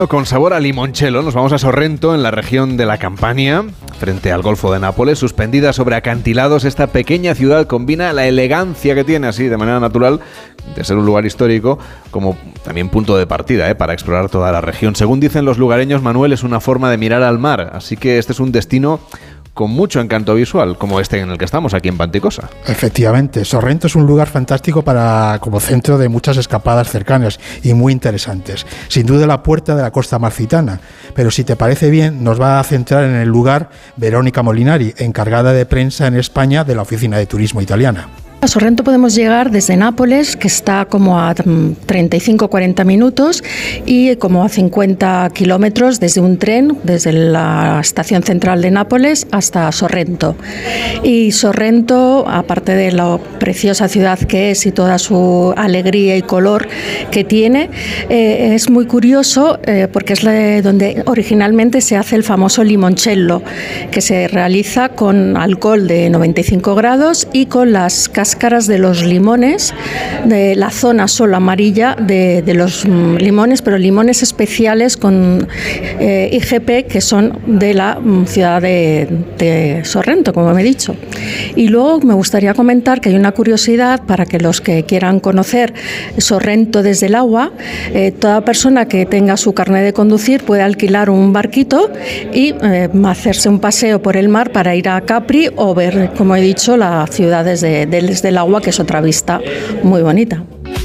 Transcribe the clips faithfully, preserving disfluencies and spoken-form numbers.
Con sabor a limoncello nos vamos a Sorrento, en la región de la Campania, frente al Golfo de Nápoles. Suspendida sobre acantilados, esta pequeña ciudad combina la elegancia que tiene así de manera natural de ser un lugar histórico como también punto de partida ¿eh? para explorar toda la región. Según dicen los lugareños, Manuel, es una forma de mirar al mar, así que este es un destino con mucho encanto visual, como este en el que estamos, aquí en Panticosa. Efectivamente, Sorrento es un lugar fantástico para como centro de muchas escapadas cercanas y muy interesantes. Sin duda la puerta de la costa amalfitana, pero si te parece bien, nos va a centrar en el lugar Verónica Molinari, encargada de prensa en España de la Oficina de Turismo Italiana. A Sorrento podemos llegar desde Nápoles, que está como a treinta y cinco a cuarenta minutos, y como a cincuenta kilómetros desde un tren, desde la estación central de Nápoles hasta Sorrento. Y Sorrento, aparte de la preciosa ciudad que es y toda su alegría y color que tiene, eh, es muy curioso eh, porque es la, donde originalmente se hace el famoso limoncello, que se realiza con alcohol de noventa y cinco grados y con las casas cáscaras de los limones, de la zona solo amarilla de, de los limones, pero limones especiales con eh, I G P que son de la ciudad de, de Sorrento, como me he dicho. Y luego me gustaría comentar que hay una curiosidad para que los que quieran conocer Sorrento desde el agua, eh, toda persona que tenga su carnet de conducir puede alquilar un barquito y eh, hacerse un paseo por el mar para ir a Capri o ver, como he dicho, la ciudad desde, desde el agua, que es otra vista muy bonita.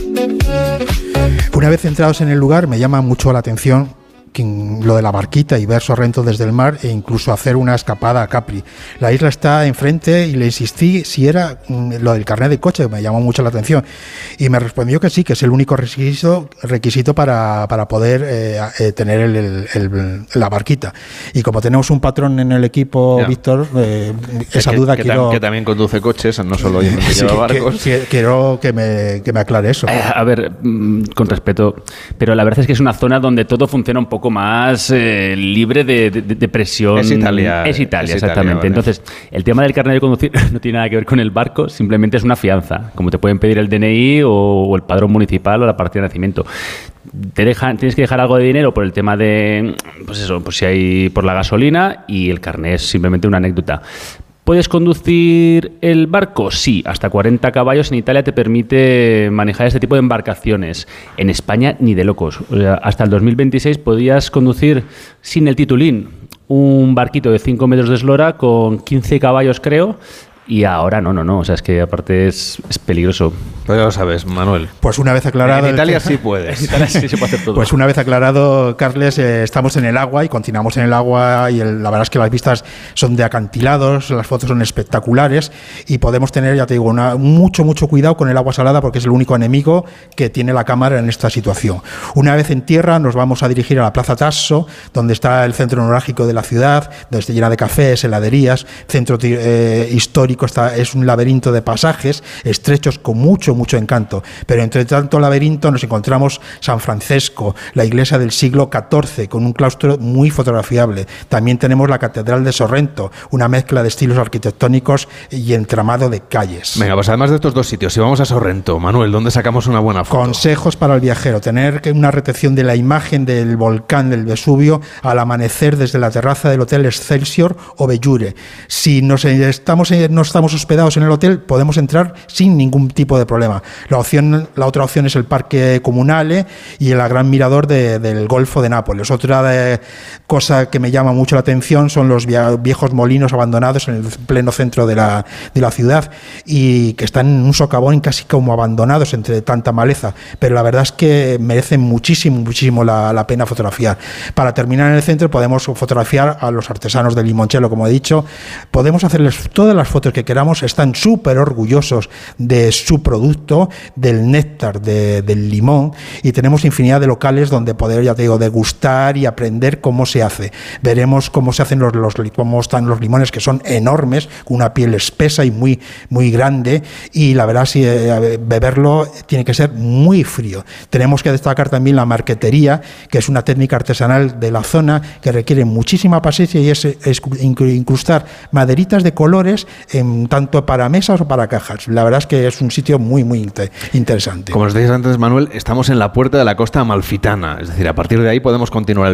Una vez entrados en el lugar, me llama mucho la atención lo de la barquita y ver Sorrento desde el mar e incluso hacer una escapada a Capri. La isla está enfrente y le insistí si era lo del carnet de coche, me llamó mucho la atención y me respondió que sí, que es el único requisito, requisito para, para poder eh, eh, tener el, el, el, la barquita. Y como tenemos un patrón en el equipo, ya. Víctor, eh, esa que, duda que quiero... Que también conduce coches, no solo que sí, lleva barcos. Que, que, quiero que me, que me aclare eso. Eh, a ver, con respeto, pero la verdad es que es una zona donde todo funciona un poco más eh, libre de, de, de presión. Es Italia. Es Italia, es exactamente. Italia, vale. Entonces, el tema del carnet de conducir no tiene nada que ver con el barco, simplemente es una fianza, como te pueden pedir el D N I o, o el padrón municipal o la partida de nacimiento. Te dejan, tienes que dejar algo de dinero por el tema de, pues eso, pues si hay por la gasolina, y el carnet es simplemente una anécdota. ¿Puedes conducir el barco? Sí, hasta cuarenta caballos en Italia te permite manejar este tipo de embarcaciones. En España ni de locos. O sea, hasta el dos mil veintiséis podías conducir sin el titulín un barquito de cinco metros de eslora con quince caballos, creo. Y ahora no, no, no. O sea, es que aparte es, es peligroso. Pues ya lo sabes, Manuel. Pues una vez aclarado... En Italia sí puedes. En Italia sí se puede hacer todo. Pues una vez aclarado, Carles, eh, estamos en el agua y continuamos en el agua y el, la verdad es que las vistas son de acantilados, las fotos son espectaculares y podemos tener, ya te digo, una, mucho, mucho cuidado con el agua salada porque es el único enemigo que tiene la cámara en esta situación. Una vez en tierra nos vamos a dirigir a la Plaza Tasso, donde está el centro neurálgico de la ciudad, donde está llena de cafés, heladerías, centro eh, histórico. Está, es un laberinto de pasajes estrechos con mucho, mucho encanto. Pero entre tanto laberinto nos encontramos San Francesco, la iglesia del siglo catorce, con un claustro muy fotografiable. También tenemos la Catedral de Sorrento, una mezcla de estilos arquitectónicos y entramado de calles. Venga, pues además de estos dos sitios, si vamos a Sorrento, Manuel, ¿dónde sacamos una buena foto? Consejos para el viajero: tener una recepción de la imagen del volcán del Vesubio al amanecer desde la terraza del Hotel Excelsior o Bellure. Si nos estamos en, nos estamos hospedados en el hotel, podemos entrar sin ningún tipo de problema. La opción, la otra opción es el Parque Comunale y el gran mirador de, del Golfo de Nápoles. Otra de, cosa que me llama mucho la atención son los viejos molinos abandonados en el pleno centro de la, de la ciudad y que están en un socavón casi como abandonados entre tanta maleza, pero la verdad es que merecen muchísimo, muchísimo la, la pena fotografiar. Para terminar en el centro podemos fotografiar a los artesanos del limoncello, como he dicho. Podemos hacerles todas las fotos que queramos, están súper orgullosos de su producto, del néctar de, del limón, y tenemos infinidad de locales donde poder, ya te digo, degustar y aprender cómo se hace. Veremos cómo se hacen los, los cómo están los limones, que son enormes, con una piel espesa y muy, muy grande, y la verdad, si eh, beberlo tiene que ser muy frío. Tenemos que destacar también la marquetería, que es una técnica artesanal de la zona que requiere muchísima paciencia y es, es incrustar maderitas de colores en tanto para mesas o para cajas. La verdad es que es un sitio muy, muy inter- interesante. Como os decías antes, Manuel, estamos en la puerta de la costa amalfitana, es decir, a partir de ahí podemos continuar el